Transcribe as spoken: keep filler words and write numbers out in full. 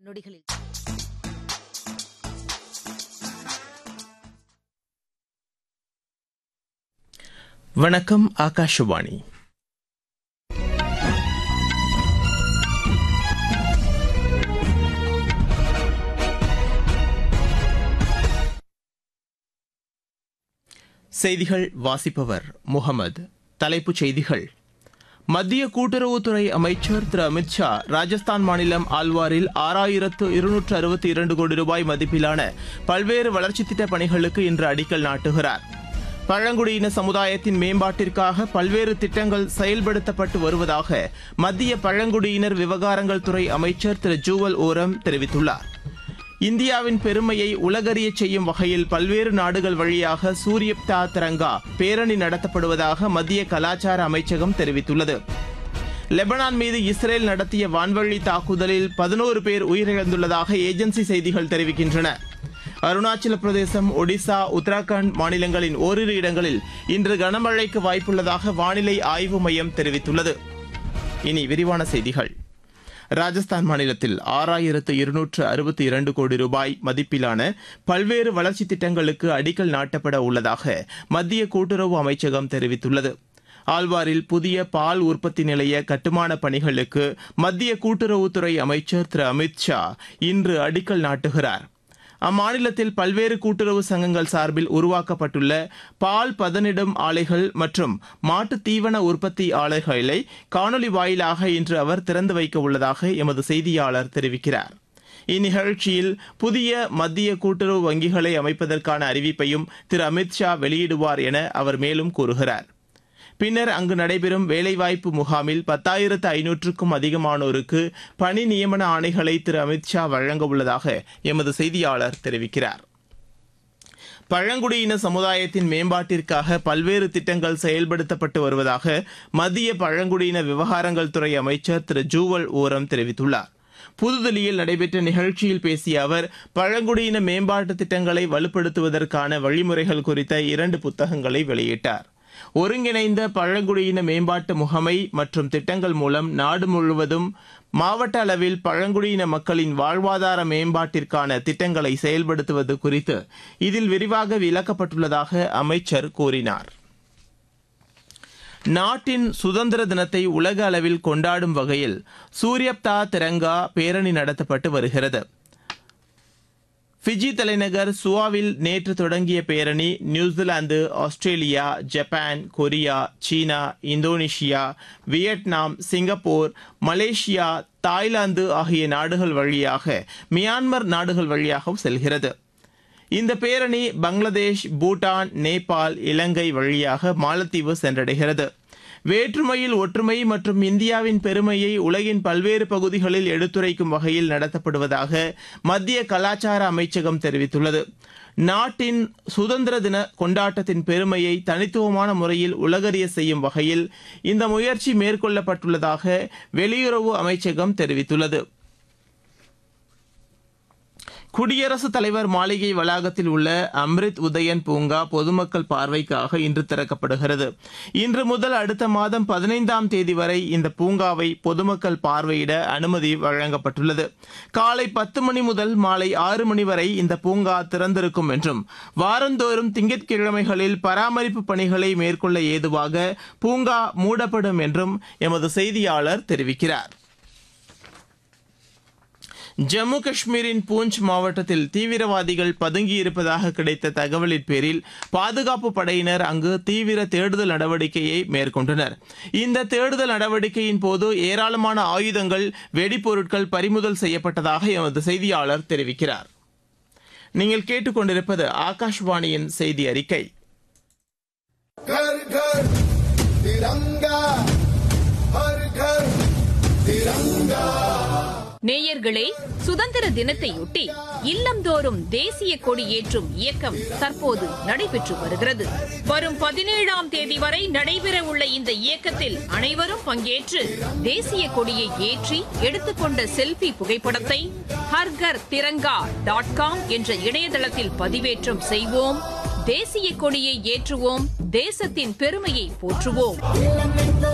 நொடிகளில். வணக்கம். ஆகாஷவாணி. செய்திகள் வாசிப்பவர் முகமது. தலைப்புச் செய்திகள். மத்திய கூட்டுறவுத்துறை அமைச்சர் திரு அமித் ஷா ராஜஸ்தான் மாநிலம் ஆல்வாரில் ஆறாயிரத்து இருநூற்று அறுபத்தி இரண்டு கோடி ரூபாய் மதிப்பிலான பல்வேறு வளர்ச்சித் திட்டப் பணிகளுக்கு இன்று அடிக்கல் நாட்டுகிறார். பழங்குடியின சமுதாயத்தின் மேம்பாட்டிற்காக பல்வேறு திட்டங்கள் செயல்படுத்தப்பட்டு வருவதாக மத்திய பழங்குடியினர் விவகாரங்கள் துறை அமைச்சர் திரு ஜூவல் ஓரம் தெரிவித்துள்ளார். இந்தியாவின் பெருமையை உலகறியச் செய்யும் வகையில் பல்வேறு நாடுகள் வழியாக சூரியப்தா திரங்கா பேரணி நடத்தப்படுவதாக மத்திய கலாச்சார அமைச்சகம் தெரிவித்துள்ளது. லெபனான் மீது இஸ்ரேல் நடத்திய வான்வழி தாக்குதலில் பதினோரு பேர் உயிரிழந்துள்ளதாக ஏஜென்சி செய்திகள் தெரிவிக்கின்றன. அருணாச்சல பிரதேசம், ஒடிசா, உத்தராகண்ட் மாநிலங்களின் ஓரிரு இடங்களில் இன்று கனமழைக்கு வாய்ப்புள்ளதாக வானிலை ஆய்வு மையம் தெரிவித்துள்ளது. இனி விரிவான செய்திகள். ராஜஸ்தான் மாநிலத்தில் ஆறாயிரத்து இருநூற்று அறுபத்தி இரண்டு கோடி ரூபாய் மதிப்பிலான பல்வேறு வளர்ச்சித் திட்டங்களுக்கு அடிக்கல் நாட்டப்பட உள்ளதாக மத்திய கூட்டுறவு அமைச்சகம் தெரிவித்துள்ளது. ஆல்வாரில் புதிய பால் உற்பத்தி நிலைய கட்டுமான பணிகளுக்கு மத்திய கூட்டுறவுத்துறை அமைச்சர் திரு அமித் ஷா இன்று அடிக்கல் நாட்டுகிறார். அம்மாநிலத்தில் பல்வேறு கூட்டுறவு சங்கங்கள் சார்பில் உருவாக்கப்பட்டுள்ள பால் பதனிடும் ஆலைகள் மற்றும் மாட்டு தீவன உற்பத்தி ஆலைகளை காணொலி வாயிலாக இன்று அவர் திறந்து வைக்க உள்ளதாக எமது செய்தியாளர் தெரிவிக்கிறார். இந்நிகழ்ச்சியில் புதிய மத்திய கூட்டுறவு வங்கிகளை அமைப்பதற்கான அறிவிப்பையும் திரு அமித் ஷா வெளியிடுவார் என அவர் மேலும் கூறுகிறார். பின்னர் அங்கு நடைபெறும் வேலைவாய்ப்பு முகாமில் பத்தாயிரத்து ஐநூற்றுக்கும் அதிகமானோருக்கு பணி நியமன ஆணைகளை திரு அமித் ஷா வழங்க உள்ளதாக எமது செய்தியாளர் தெரிவிக்கிறார். பழங்குடியின சமுதாயத்தின் மேம்பாட்டிற்காக பல்வேறு திட்டங்கள் செயல்படுத்தப்பட்டு வருவதாக மத்திய பழங்குடியின விவகாரங்கள் துறை அமைச்சர் திரு ஜூவல் ஓரம் தெரிவித்துள்ளார். புதுதில்லியில் நடைபெற்ற நிகழ்ச்சியில் பேசிய அவர் பழங்குடியின மேம்பாட்டு திட்டங்களை வலுப்படுத்துவதற்கான வழிமுறைகள் குறித்த இரண்டு புத்தகங்களை வெளியிட்டார். ஒருங்கிணைந்த பழங்குடியின மேம்பாட்டு முகமை மற்றும் திட்டங்கள் மூலம் நாடு முழுவதும் மாவட்ட அளவில் பழங்குடியின மக்களின் வாழ்வாதார மேம்பாட்டிற்கான திட்டங்களை செயல்படுத்துவது குறித்து இதில் விரிவாக விளக்கப்பட்டுள்ளதாக அமைச்சர் கூறினார். நாட்டின் சுதந்திர தினத்தை உலக அளவில் கொண்டாடும் வகையில் சூரியப்தா திரங்கா பேரணி நடத்தப்பட்டு வருகிறது. ஃபிஜி தலைநகர் சுவாவில் நேற்று தொடங்கிய பேரணி நியூசிலாந்து, ஆஸ்திரேலியா, ஜப்பான், கொரியா, சீனா, Indonesia, Vietnam, Singapore, Malaysia, Thailand ஆகிய நாடுகள் வழியாக மியான்மர் நாடுகள் வழியாகவும் செல்கிறது. இந்த பேரணி பங்களாதேஷ், பூட்டான், நேபாள், இலங்கை வழியாக மாலத்தீவு சென்றடைகிறது. வேற்றுமையில் ஒற்றுமை மற்றும் இந்தியாவின் பெருமையை உலகின் பல்வேறு பகுதிகளில் எடுத்துரைக்கும் வகையில் நடத்தப்படுவதாக மத்திய கலாச்சார அமைச்சகம் தெரிவித்துள்ளது. நாட்டின் சுதந்திர தின கொண்டாட்டத்தின் பெருமையை தனித்துவமான முறையில் உலகறிய செய்யும் வகையில் இந்த முயற்சி மேற்கொள்ளப்பட்டுள்ளதாக வெளியுறவு அமைச்சகம் தெரிவித்துள்ளது. குடியரசுத் தலைவர் மாளிகை வளாகத்தில் உள்ள அம்ரித் உதயன் பூங்கா பொதுமக்கள் பார்வைக்காக இன்று திறக்கப்படுகிறது. இன்று முதல் அடுத்த மாதம் பதினைந்தாம் தேதி வரை இந்த பூங்காவை பொதுமக்கள் பார்வையிட அனுமதி வழங்கப்பட்டுள்ளது. காலை பத்து மணி முதல் மாலை ஆறு மணி வரை இந்த பூங்கா திறந்திருக்கும் என்றும் வாரந்தோறும் திங்கட்கிழமைகளில் பராமரிப்பு பணிகளை மேற்கொள்ள ஏதுவாக பூங்கா மூடப்படும் என்றும் எமது செய்தியாளர் தெரிவிக்கிறார். ஜம்மு காஷ்மீரின் பூஞ்ச் மாவட்டத்தில் தீவிரவாதிகள் பதுங்கியிருப்பதாக கிடைத்த தகவலின் பேரில் பாதுகாப்பு படையினர் அங்கு தீவிர தேடுதல் நடவடிக்கையை மேற்கொண்டனர். இந்த தேடுதல் நடவடிக்கையின் போது ஏராளமான ஆயுதங்கள், வெடிப்பொருட்கள் பறிமுதல் செய்யப்பட்டதாக எமது செய்தியாளர் தெரிவிக்கிறார். நீங்கள் கேட்டுக்கொண்டிருப்பது ஆகாஷ்வாணியின் செய்தி அறிக்கை. घर घर तिरंगा, हर घर तिरंगा. நேயர்களே, சுதந்திர தினத்தையொட்டி இல்லந்தோறும் தேசிய கொடி ஏற்றும் இயக்கம் தற்போது நடைபெற்று வருகிறது. வரும் பதினேழாம் தேதி வரை நடைபெற உள்ள இந்த இயக்கத்தில் அனைவரும் பங்கேற்று தேசிய கொடியை ஏற்றி எடுத்துக்கொண்ட செல்பி புகைப்படத்தை ஹர்கர் திரங்கா டாட் காம் என்ற இணையதளத்தில் பதிவேற்றம் செய்வோம். தேசிய கொடியை ஏற்றுவோம், தேசத்தின் பெருமையை போற்றுவோம்.